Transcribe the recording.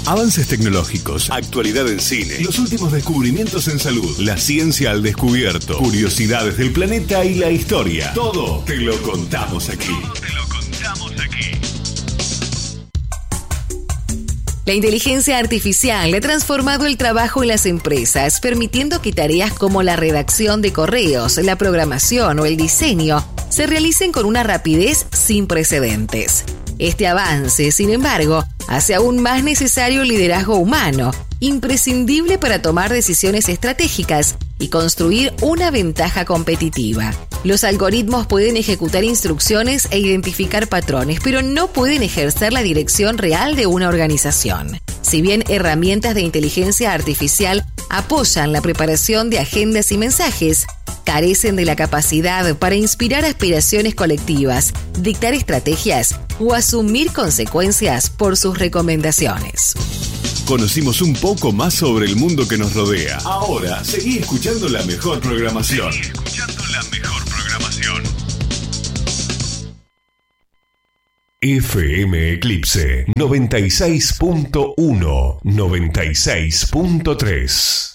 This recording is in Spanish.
Avances tecnológicos, actualidad en cine, los últimos descubrimientos en salud, la ciencia al descubierto, curiosidades del planeta y la historia. Todo te lo contamos aquí. La inteligencia artificial ha transformado el trabajo en las empresas, permitiendo que tareas como la redacción de correos, la programación o el diseño se realicen con una rapidez sin precedentes. Este avance, sin embargo, hace aún más necesario el liderazgo humano, imprescindible para tomar decisiones estratégicas y construir una ventaja competitiva. Los algoritmos pueden ejecutar instrucciones e identificar patrones, pero no pueden ejercer la dirección real de una organización. Si bien herramientas de inteligencia artificial apoyan la preparación de agendas y mensajes, carecen de la capacidad para inspirar aspiraciones colectivas, dictar estrategias o asumir consecuencias por sus recomendaciones. Conocimos un poco más sobre el mundo que nos rodea. Ahora, seguí escuchando la mejor programación. FM Eclipse 96.1, 96.3.